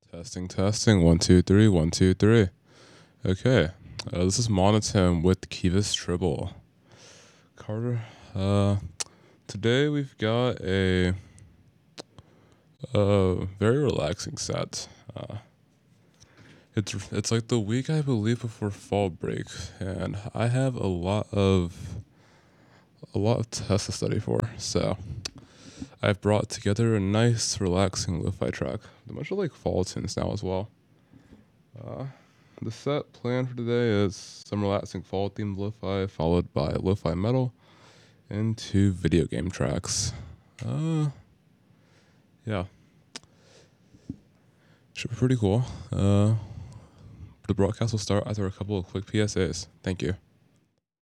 Testing, testing. 1, 2, 3, 1, 2, 3. Okay. This is Monotem with Kivas Tribble. Carter. Today we've got a very relaxing set. It's like the week I believe before fall break, and I have a lot of tests to study for. So I've brought together a nice, relaxing lo-fi track. A bunch of like fall tunes now as well. The set plan for today is some relaxing fall themed lo-fi, followed by lo-fi metal, and 2 video game tracks. Yeah, should be pretty cool. The broadcast will start after a couple of quick PSAs. Thank you.